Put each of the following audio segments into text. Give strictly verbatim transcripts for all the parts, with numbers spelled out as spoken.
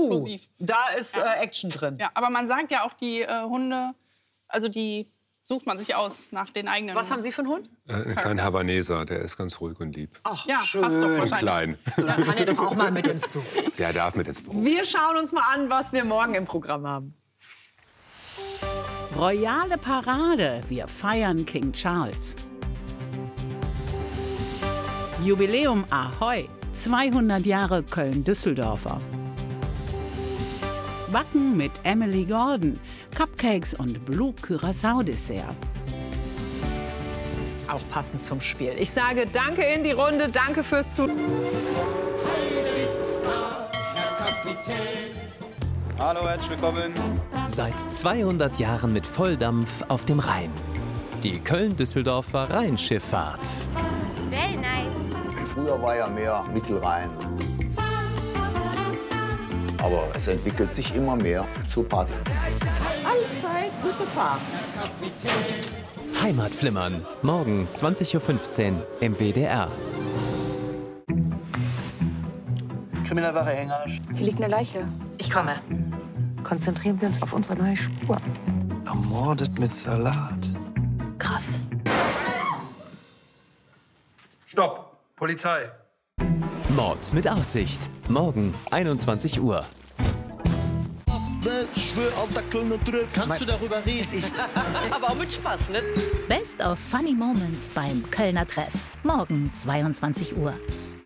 explosiv. Da ist Ja. äh, Action drin. Ja, aber man sagt ja auch, die äh, Hunde, also die sucht man sich aus nach den eigenen. Was haben Sie für einen Hund? Äh, ein kleiner Havaneser, der ist ganz ruhig und lieb. Ach, Ja, schön. passt doch Und wahrscheinlich. klein. So, dann kann er doch auch mal mit ins Büro. Der darf mit ins Büro. Wir schauen uns mal an, was wir morgen im Programm haben. Royale Parade, wir feiern King Charles. Jubiläum Ahoi, zweihundert Jahre Köln-Düsseldorfer. Backen mit Emily Gordon, Cupcakes und Blue Curaçao-Dessert. Auch passend zum Spiel. Ich sage danke in die Runde, danke fürs Zuschauen. Hallo, herzlich willkommen. Seit zweihundert Jahren mit Volldampf auf dem Rhein. Die Köln-Düsseldorfer Rheinschifffahrt. It's very nice. Früher war ja mehr Mittelrhein. Aber es entwickelt sich immer mehr zur Party. Allzeit gute Fahrt. Heimatflimmern. Morgen zwanzig Uhr fünfzehn im W D R. Kriminalwache Hengersch. Hier liegt eine Leiche. Ich komme. Konzentrieren wir uns auf unsere neue Spur. Ermordet mit Salat. Krass. Stopp! Polizei! Mord mit Aussicht. Morgen einundzwanzig Uhr. Kannst du darüber reden? Ich Aber auch mit Spaß, ne? Best of Funny Moments beim Kölner Treff. Morgen zweiundzwanzig Uhr.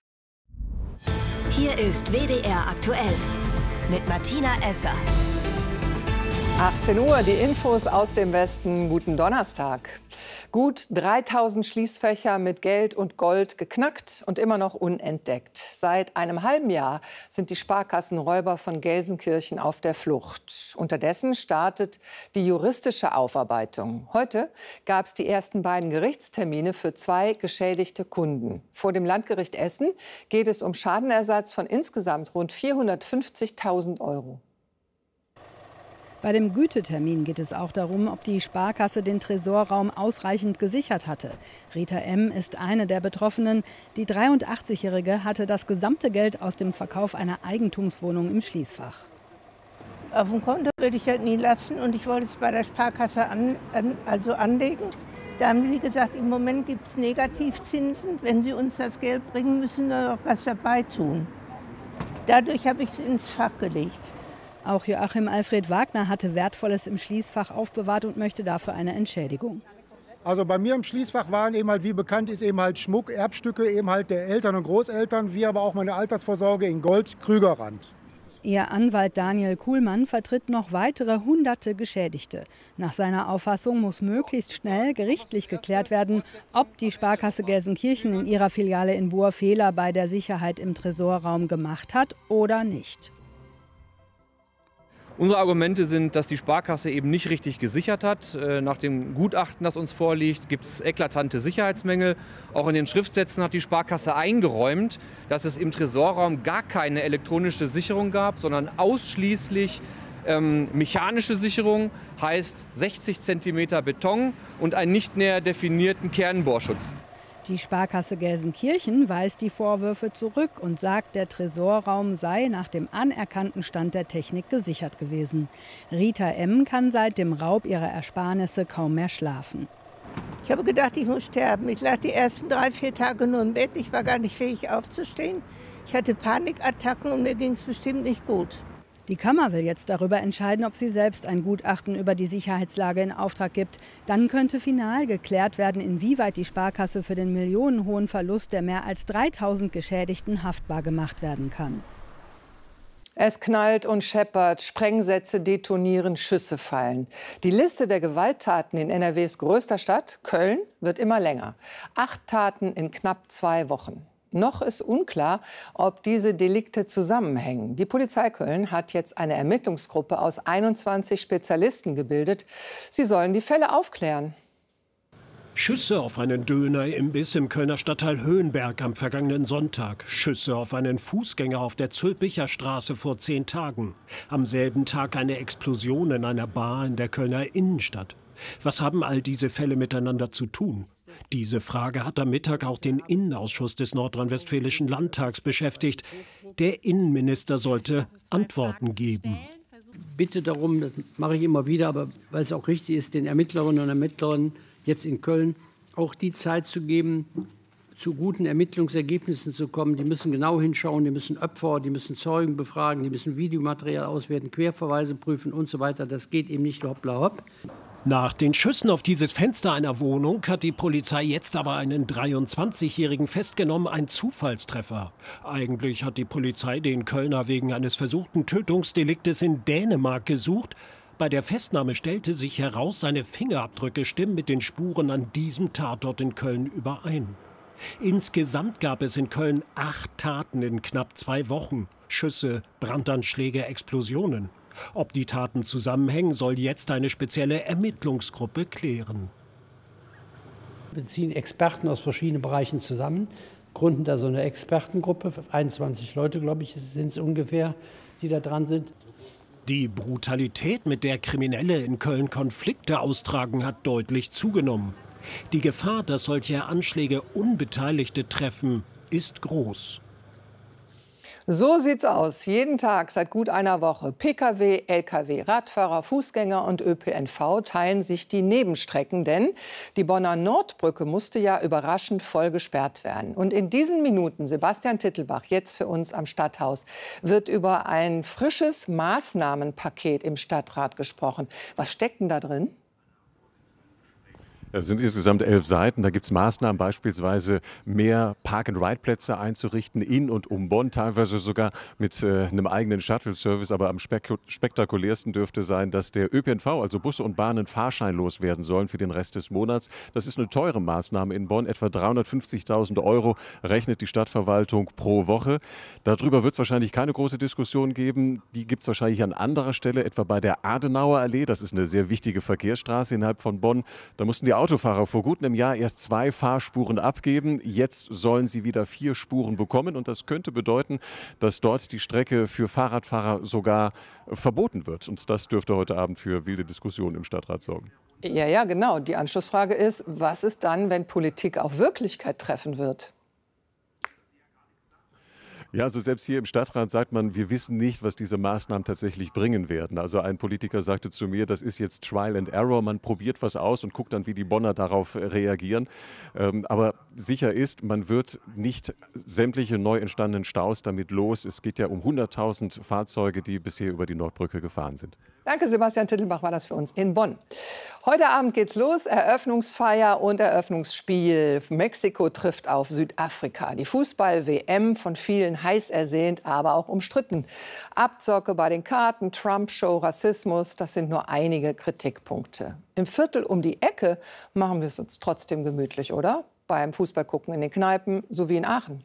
Hier ist W D R aktuell mit Martina Esser. achtzehn Uhr, die Infos aus dem Westen. Guten Donnerstag. Gut dreitausend Schließfächer mit Geld und Gold geknackt und immer noch unentdeckt. Seit einem halben Jahr sind die Sparkassenräuber von Gelsenkirchen auf der Flucht. Unterdessen startet die juristische Aufarbeitung. Heute gab es die ersten beiden Gerichtstermine für zwei geschädigte Kunden. Vor dem Landgericht Essen geht es um Schadenersatz von insgesamt rund vierhundertfünfzigtausend Euro. Bei dem Gütetermin geht es auch darum, ob die Sparkasse den Tresorraum ausreichend gesichert hatte. Rita M. ist eine der Betroffenen. Die dreiundachtzigjährige hatte das gesamte Geld aus dem Verkauf einer Eigentumswohnung im Schließfach. Auf dem Konto würde ich halt nie lassen und ich wollte es bei der Sparkasse an, an, also anlegen. Da haben sie gesagt, im Moment gibt es Negativzinsen. Wenn sie uns das Geld bringen, müssen wir noch was dabei tun. Dadurch habe ich es ins Fach gelegt. Auch Joachim Alfred Wagner hatte Wertvolles im Schließfach aufbewahrt und möchte dafür eine Entschädigung. Also bei mir im Schließfach waren eben halt, wie bekannt ist, eben halt Schmuck, Erbstücke eben halt der Eltern und Großeltern, wie aber auch meine Altersvorsorge in Gold, Krügerrand. Ihr Anwalt Daniel Kuhlmann vertritt noch weitere hunderte Geschädigte. Nach seiner Auffassung muss möglichst schnell gerichtlich geklärt werden, ob die Sparkasse Gelsenkirchen in ihrer Filiale in Buhr Fehler bei der Sicherheit im Tresorraum gemacht hat oder nicht. Unsere Argumente sind, dass die Sparkasse eben nicht richtig gesichert hat. Nach dem Gutachten, das uns vorliegt, gibt es eklatante Sicherheitsmängel. Auch in den Schriftsätzen hat die Sparkasse eingeräumt, dass es im Tresorraum gar keine elektronische Sicherung gab, sondern ausschließlich ähm, mechanische Sicherung, heißt sechzig Zentimeter Beton und einen nicht näher definierten Kernbohrschutz. Die Sparkasse Gelsenkirchen weist die Vorwürfe zurück und sagt, der Tresorraum sei nach dem anerkannten Stand der Technik gesichert gewesen. Rita M. kann seit dem Raub ihrer Ersparnisse kaum mehr schlafen. Ich habe gedacht, ich muss sterben. Ich lag die ersten drei, vier Tage nur im Bett. Ich war gar nicht fähig aufzustehen. Ich hatte Panikattacken und mir ging es bestimmt nicht gut. Die Kammer will jetzt darüber entscheiden, ob sie selbst ein Gutachten über die Sicherheitslage in Auftrag gibt. Dann könnte final geklärt werden, inwieweit die Sparkasse für den millionenhohen Verlust der mehr als dreitausend Geschädigten haftbar gemacht werden kann. Es knallt und scheppert, Sprengsätze detonieren, Schüsse fallen. Die Liste der Gewalttaten in N R Ws größter Stadt, Köln, wird immer länger. Acht Taten in knapp zwei Wochen. Noch ist unklar, ob diese Delikte zusammenhängen. Die Polizei Köln hat jetzt eine Ermittlungsgruppe aus einundzwanzig Spezialisten gebildet. Sie sollen die Fälle aufklären. Schüsse auf einen Dönerimbiss im Kölner Stadtteil Höhenberg am vergangenen Sonntag. Schüsse auf einen Fußgänger auf der Zülpicher Straße vor zehn Tagen. Am selben Tag eine Explosion in einer Bar in der Kölner Innenstadt. Was haben all diese Fälle miteinander zu tun? Diese Frage hat am Mittag auch den Innenausschuss des Nordrhein-Westfälischen Landtags beschäftigt. Der Innenminister sollte Antworten geben. Bitte darum, das mache ich immer wieder, aber weil es auch richtig ist, den Ermittlerinnen und Ermittlern jetzt in Köln auch die Zeit zu geben, zu guten Ermittlungsergebnissen zu kommen. Die müssen genau hinschauen, die müssen Opfer, die müssen Zeugen befragen, die müssen Videomaterial auswerten, Querverweise prüfen und so weiter. Das geht eben nicht hoppla hopp. Nach den Schüssen auf dieses Fenster einer Wohnung hat die Polizei jetzt aber einen dreiundzwanzigjährigen festgenommen, ein Zufallstreffer. Eigentlich hat die Polizei den Kölner wegen eines versuchten Tötungsdeliktes in Dänemark gesucht. Bei der Festnahme stellte sich heraus, seine Fingerabdrücke stimmen mit den Spuren an diesem Tatort in Köln überein. Insgesamt gab es in Köln acht Taten in knapp zwei Wochen. Schüsse, Brandanschläge, Explosionen. Ob die Taten zusammenhängen, soll jetzt eine spezielle Ermittlungsgruppe klären. Wir ziehen Experten aus verschiedenen Bereichen zusammen, gründen da so eine Expertengruppe, einundzwanzig Leute, glaube ich, sind es ungefähr, die da dran sind. Die Brutalität, mit der Kriminelle in Köln Konflikte austragen, hat deutlich zugenommen. Die Gefahr, dass solche Anschläge Unbeteiligte treffen, ist groß. So sieht's aus. Jeden Tag seit gut einer Woche. Pkw, Lkw, Radfahrer, Fußgänger und Ö P N V teilen sich die Nebenstrecken, denn die Bonner Nordbrücke musste ja überraschend voll gesperrt werden. Und in diesen Minuten, Sebastian Tittelbach, jetzt für uns am Stadthaus, wird über ein frisches Maßnahmenpaket im Stadtrat gesprochen. Was steckt denn da drin? Es sind insgesamt elf Seiten. Da gibt es Maßnahmen, beispielsweise mehr Park-and-Ride-Plätze einzurichten in und um Bonn, teilweise sogar mit äh, einem eigenen Shuttle-Service. Aber am spek spektakulärsten dürfte sein, dass der Ö P N V, also Busse und Bahnen, fahrscheinlos werden sollen für den Rest des Monats. Das ist eine teure Maßnahme in Bonn. Etwa dreihundertfünfzigtausend Euro rechnet die Stadtverwaltung pro Woche. Darüber wird es wahrscheinlich keine große Diskussion geben. Die gibt es wahrscheinlich an anderer Stelle, etwa bei der Adenauer Allee. Das ist eine sehr wichtige Verkehrsstraße innerhalb von Bonn. Da mussten die Autofahrer vor gut einem Jahr erst zwei Fahrspuren abgeben. Jetzt sollen sie wieder vier Spuren bekommen. Und das könnte bedeuten, dass dort die Strecke für Fahrradfahrer sogar verboten wird. Und das dürfte heute Abend für wilde Diskussionen im Stadtrat sorgen. Ja, ja, genau. Die Anschlussfrage ist, was ist dann, wenn Politik auf Wirklichkeit treffen wird? Ja, also selbst hier im Stadtrat sagt man, wir wissen nicht, was diese Maßnahmen tatsächlich bringen werden. Also ein Politiker sagte zu mir, das ist jetzt Trial and Error. Man probiert was aus und guckt dann, wie die Bonner darauf reagieren. Ähm, aber sicher ist, man wird nicht sämtliche neu entstandenen Staus damit los. Es geht ja um hunderttausend Fahrzeuge, die bisher über die Nordbrücke gefahren sind. Danke, Sebastian Tittelbach war das für uns in Bonn. Heute Abend geht's los. Eröffnungsfeier und Eröffnungsspiel. Mexiko trifft auf Südafrika. Die Fußball-W M von vielen heiß ersehnt, aber auch umstritten. Abzocke bei den Karten, Trump-Show, Rassismus, das sind nur einige Kritikpunkte. Im Viertel um die Ecke machen wir es uns trotzdem gemütlich, oder? Beim Fußballgucken in den Kneipen, so wie in Aachen.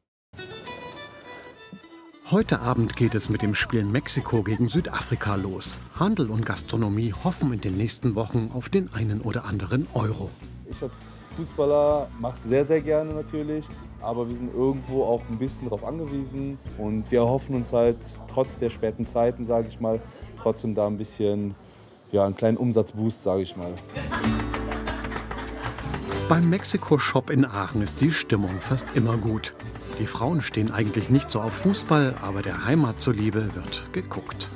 Heute Abend geht es mit dem Spiel Mexiko gegen Südafrika los. Handel und Gastronomie hoffen in den nächsten Wochen auf den einen oder anderen Euro. Ich als Fußballer mache es sehr, sehr gerne natürlich. Aber wir sind irgendwo auch ein bisschen darauf angewiesen. Und wir erhoffen uns halt trotz der späten Zeiten, sage ich mal, trotzdem da ein bisschen, ja, einen kleinen Umsatzboost, sage ich mal. Beim Mexiko-Shop in Aachen ist die Stimmung fast immer gut. Die Frauen stehen eigentlich nicht so auf Fußball, aber der Heimat zuliebe wird geguckt.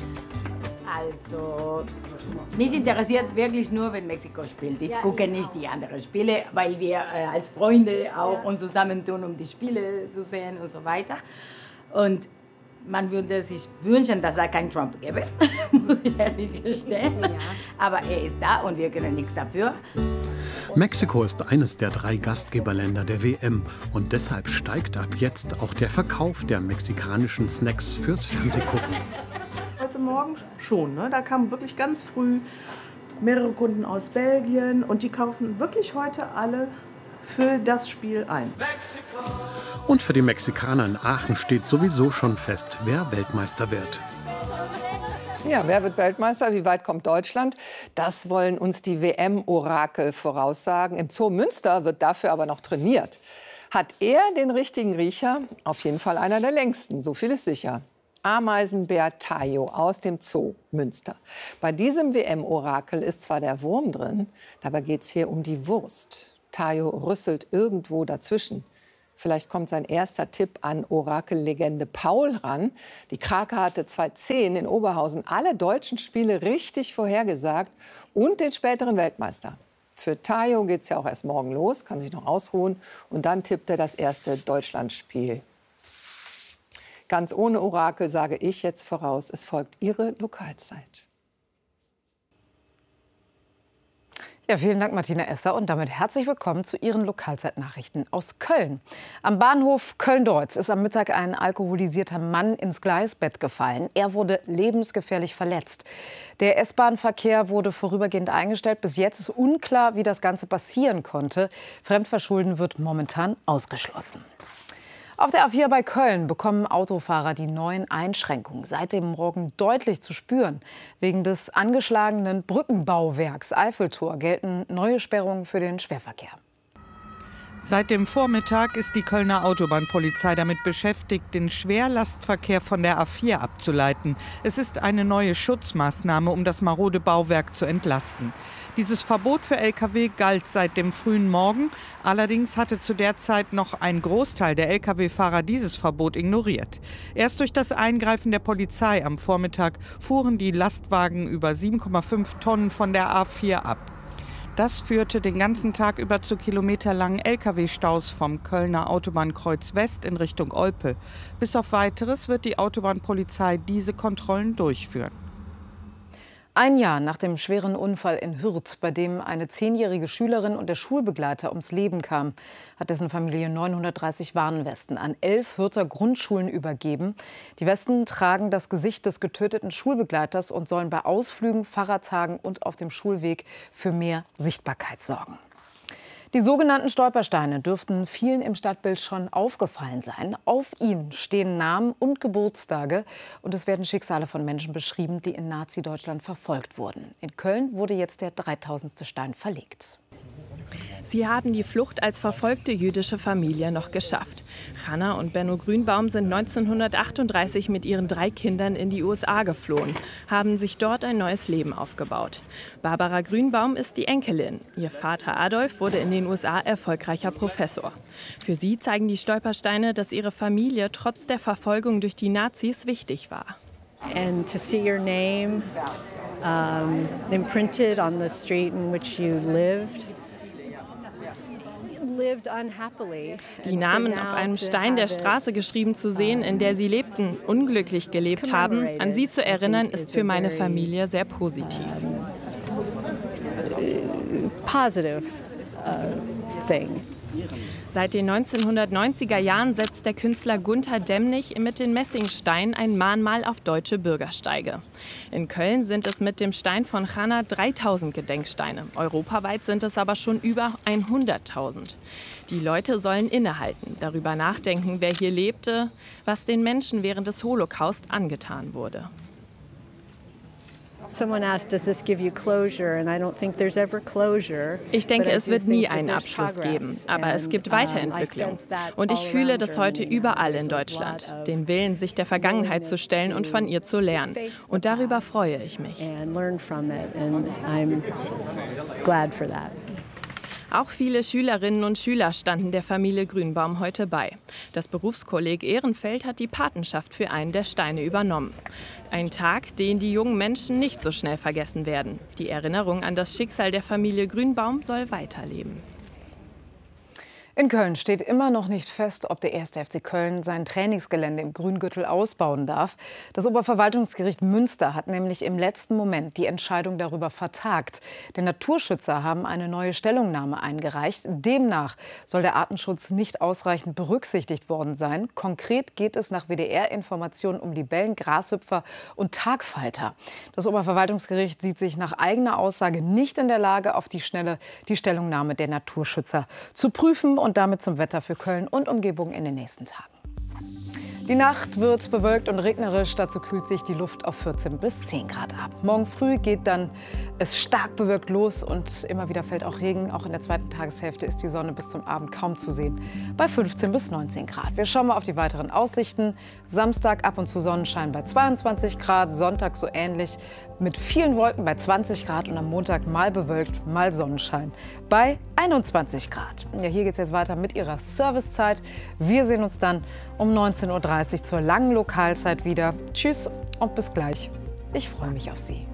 Also, mich interessiert wirklich nur, wenn Mexiko spielt. Ich gucke nicht die anderen Spiele, weil wir äh, als Freunde auch uns zusammentun, um die Spiele zu sehen und so weiter. Und man würde sich wünschen, dass er keinen Trump gäbe, muss ich ehrlich gestehen. Ja. Aber er ist da und wir können nichts dafür. Mexiko ist eines der drei Gastgeberländer der W M und deshalb steigt ab jetzt auch der Verkauf der mexikanischen Snacks fürs Fernsehgucken. Heute Morgen schon, ne? Da kamen wirklich ganz früh mehrere Kunden aus Belgien und die kaufen wirklich heute alle für das Spiel ein. Und für die Mexikaner in Aachen steht sowieso schon fest, wer Weltmeister wird. Ja, wer wird Weltmeister? Wie weit kommt Deutschland? Das wollen uns die W M-Orakel voraussagen. Im Zoo Münster wird dafür aber noch trainiert. Hat er den richtigen Riecher? Auf jeden Fall einer der längsten, so viel ist sicher. Ameisenbär Tayo aus dem Zoo Münster. Bei diesem W M-Orakel ist zwar der Wurm drin, dabei geht es hier um die Wurst. Tayo rüsselt irgendwo dazwischen. Vielleicht kommt sein erster Tipp an Orakellegende Paul ran. Die Krake hatte zweitausendzehn in Oberhausen alle deutschen Spiele richtig vorhergesagt und den späteren Weltmeister. Für Tayo geht es ja auch erst morgen los, kann sich noch ausruhen. Und dann tippt er das erste Deutschlandspiel. Ganz ohne Orakel sage ich jetzt voraus, es folgt Ihre Lokalzeit. Ja, vielen Dank, Martina Esser. Und damit herzlich willkommen zu Ihren Lokalzeitnachrichten aus Köln. Am Bahnhof Köln-Deutz ist am Mittag ein alkoholisierter Mann ins Gleisbett gefallen. Er wurde lebensgefährlich verletzt. Der S-Bahn-Verkehr wurde vorübergehend eingestellt. Bis jetzt ist unklar, wie das Ganze passieren konnte. Fremdverschulden wird momentan ausgeschlossen. Auf der A vier bei Köln bekommen Autofahrer die neuen Einschränkungen seit dem Morgen deutlich zu spüren. Wegen des angeschlagenen Brückenbauwerks Eiffeltor gelten neue Sperrungen für den Schwerverkehr. Seit dem Vormittag ist die Kölner Autobahnpolizei damit beschäftigt, den Schwerlastverkehr von der A vier abzuleiten. Es ist eine neue Schutzmaßnahme, um das marode Bauwerk zu entlasten. Dieses Verbot für L K W galt seit dem frühen Morgen. Allerdings hatte zu der Zeit noch ein Großteil der L K W-Fahrer dieses Verbot ignoriert. Erst durch das Eingreifen der Polizei am Vormittag fuhren die Lastwagen über sieben Komma fünf Tonnen von der A vier ab. Das führte den ganzen Tag über zu kilometerlangen L K W-Staus vom Kölner Autobahnkreuz West in Richtung Olpe. Bis auf Weiteres wird die Autobahnpolizei diese Kontrollen durchführen. Ein Jahr nach dem schweren Unfall in Hürth, bei dem eine zehnjährige Schülerin und der Schulbegleiter ums Leben kamen, hat dessen Familie neunhundertdreißig Warnwesten an elf Hürther Grundschulen übergeben. Die Westen tragen das Gesicht des getöteten Schulbegleiters und sollen bei Ausflügen, Fahrradtagen und auf dem Schulweg für mehr Sichtbarkeit sorgen. Die sogenannten Stolpersteine dürften vielen im Stadtbild schon aufgefallen sein. Auf ihnen stehen Namen und Geburtstage und es werden Schicksale von Menschen beschrieben, die in Nazi-Deutschland verfolgt wurden. In Köln wurde jetzt der dreitausendste Stein verlegt. Sie haben die Flucht als verfolgte jüdische Familie noch geschafft. Hannah und Benno Grünbaum sind neunzehnhundertachtunddreißig mit ihren drei Kindern in die U S A geflohen, haben sich dort ein neues Leben aufgebaut. Barbara Grünbaum ist die Enkelin. Ihr Vater Adolf wurde in den U S A erfolgreicher Professor. Für sie zeigen die Stolpersteine, dass ihre Familie trotz der Verfolgung durch die Nazis wichtig war. And to see your name um, imprinted on the street in which you lived. Die Namen auf einem Stein der Straße geschrieben zu sehen, in der sie lebten, unglücklich gelebt haben, an sie zu erinnern, ist für meine Familie sehr positiv. Positive uh, thing. Seit den neunzehnhundertneunziger Jahren setzt der Künstler Gunther Demnig mit den Messingsteinen ein Mahnmal auf deutsche Bürgersteige. In Köln sind es mit dem Stein von Hannah dreitausend Gedenksteine. Europaweit sind es aber schon über hunderttausend. Die Leute sollen innehalten, darüber nachdenken, wer hier lebte, was den Menschen während des Holocaust angetan wurde. Ich denke, es wird nie einen Abschluss geben, aber es gibt Weiterentwicklung. Und ich fühle das heute überall in Deutschland, den Willen, sich der Vergangenheit zu stellen und von ihr zu lernen. Und darüber freue ich mich. Auch viele Schülerinnen und Schüler standen der Familie Grünbaum heute bei. Das Berufskolleg Ehrenfeld hat die Patenschaft für einen der Steine übernommen. Ein Tag, den die jungen Menschen nicht so schnell vergessen werden. Die Erinnerung an das Schicksal der Familie Grünbaum soll weiterleben. In Köln steht immer noch nicht fest, ob der erste F C Köln sein Trainingsgelände im Grüngürtel ausbauen darf. Das Oberverwaltungsgericht Münster hat nämlich im letzten Moment die Entscheidung darüber vertagt. Denn Naturschützer haben eine neue Stellungnahme eingereicht. Demnach soll der Artenschutz nicht ausreichend berücksichtigt worden sein. Konkret geht es nach W D R-Informationen um Libellen, Grashüpfer und Tagfalter. Das Oberverwaltungsgericht sieht sich nach eigener Aussage nicht in der Lage, auf die Schnelle die Stellungnahme der Naturschützer zu prüfen. Und damit zum Wetter für Köln und Umgebung in den nächsten Tagen. Die Nacht wird bewölkt und regnerisch. Dazu kühlt sich die Luft auf vierzehn bis zehn Grad ab. Morgen früh geht dann es stark bewölkt los und immer wieder fällt auch Regen. Auch in der zweiten Tageshälfte ist die Sonne bis zum Abend kaum zu sehen. Bei fünfzehn bis neunzehn Grad. Wir schauen mal auf die weiteren Aussichten. Samstag ab und zu Sonnenschein bei zweiundzwanzig Grad. Sonntag so ähnlich mit vielen Wolken bei zwanzig Grad. Und am Montag mal bewölkt, mal Sonnenschein bei einundzwanzig Grad. Ja, hier geht es jetzt weiter mit Ihrer Servicezeit. Wir sehen uns dann um neunzehn Uhr dreißig zur langen Lokalzeit wieder. Tschüss und bis gleich. Ich freue mich auf Sie.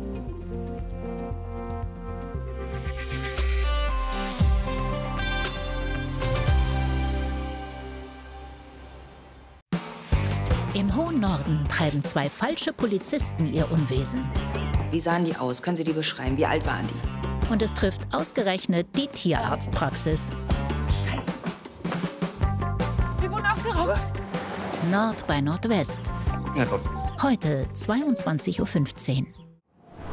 Im hohen Norden treiben zwei falsche Polizisten ihr Unwesen. Wie sahen die aus? Können Sie die beschreiben? Wie alt waren die? Und es trifft ausgerechnet die Tierarztpraxis. Scheiße. Wir wurden ausgeraubt. Nord bei Nordwest. Ja, komm. Heute zweiundzwanzig Uhr fünfzehn.